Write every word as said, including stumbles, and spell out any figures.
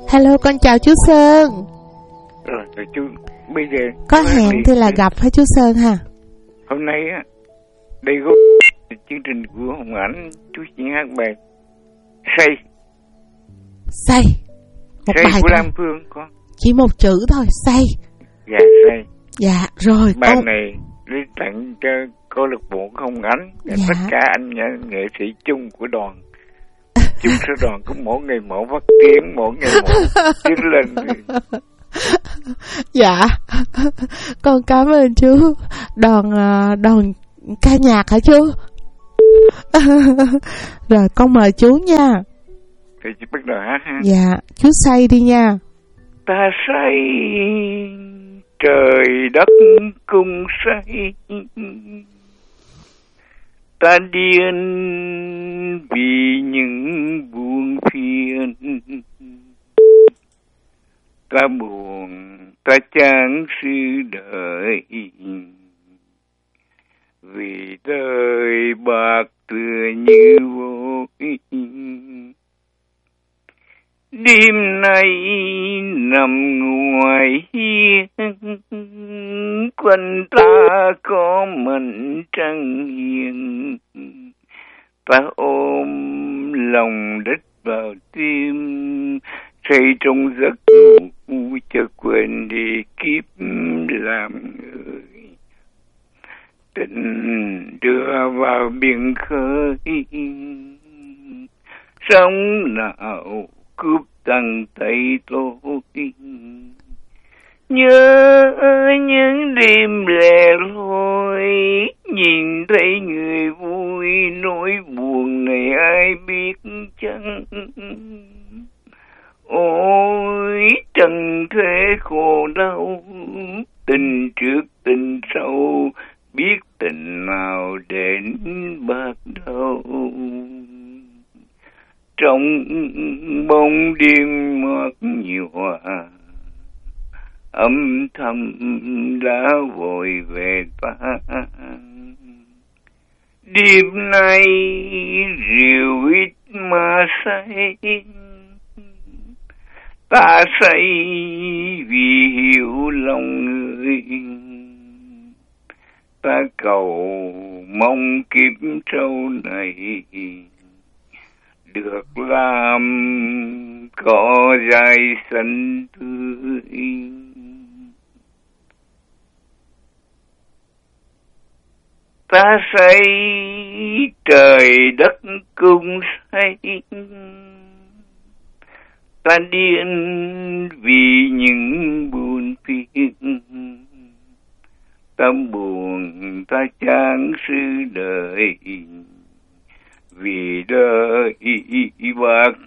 Hello, con chào chú Sơn. Rồi, rồi chú bây giờ có hẹn thì là gặp hả chú Sơn ha? Hôm nay á, đây có chương trình của Hồng Ánh, chú xin hát bài Say. Say. Một Say bài của thôi. Lam Phương con. Chỉ một chữ thôi, Say. Dạ, Say. Dạ, rồi Bài con... này lấy tặng cho câu lạc bộ Hồng Ánh và dạ. tất cả anh nghệ sĩ chung của đoàn. Chung số đoàn cũng mỗi ngày mỗi phát tiếng, mỗi ngày mỗi tiếng lên. Dạ. Con cảm ơn chú. Đoàn đoàn ca nhạc hả chú? Rồi con mời chú nha. Thì chị bắt đầu hát ha. Dạ, chú say đi nha. Ta say, trời đất cùng say. Ta điên vì những buồn phiền. Ta buồn, ta chán sự đời. Vì đời bạc tựa như vội. Đêm nay nằm ngoài hiên, quanh ta có mình trăng hiền. Ta ôm lòng đất vào tim, say trong giấc ngủ cho quên đi kiếp làm người. Tình đưa vào biển khơi, sóng nào cướp tầng tay tôi. Nhớ những đêm lẻ loi, nhìn thấy người vui, nỗi buồn này ai biết chăng. Ôi trần thế khổ đau, tình trước tình sau, biết tình nào đến bạc đầu. Trong bóng đêm mất nhòa, âm thầm đã vội về ta. Đêm nay rượu ít mà say, ta say vì hiểu lòng người. Ta cầu mong kiếp sau này được làm có dài xanh tươi. Ta say trời đất cùng say, ta điên vì những buồn phiền. Ta buồn, ta chán sự đời, vì đời bạc